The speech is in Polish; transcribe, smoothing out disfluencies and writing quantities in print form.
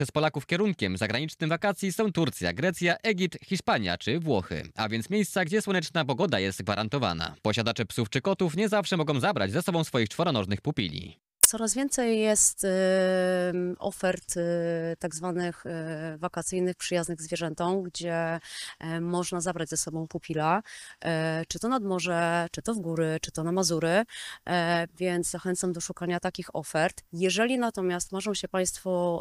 Z Polaków kierunkiem zagranicznym wakacji są Turcja, Grecja, Egipt, Hiszpania czy Włochy, a więc miejsca, gdzie słoneczna pogoda jest gwarantowana. Posiadacze psów czy kotów nie zawsze mogą zabrać ze sobą swoich czworonożnych pupili. Coraz więcej jest ofert tak zwanych wakacyjnych, przyjaznych zwierzętom, gdzie można zabrać ze sobą pupila, czy to nad morze, czy to w góry, czy to na Mazury, więc zachęcam do szukania takich ofert. Jeżeli natomiast marzą się Państwo